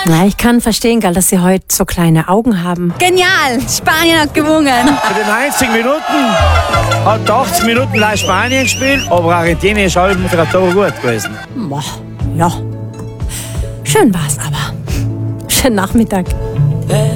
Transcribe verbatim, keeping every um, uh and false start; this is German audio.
Na, ich kann verstehen, gell, dass Sie heute so kleine Augen haben. Genial! Spanien hat gewonnen. In den neunzig Minuten hat achtzig Minuten gleich Spanien gespielt, aber Argentinien ist halb für ein Tor gut gewesen. Boah, ja. Schön war's aber. Schönen Nachmittag.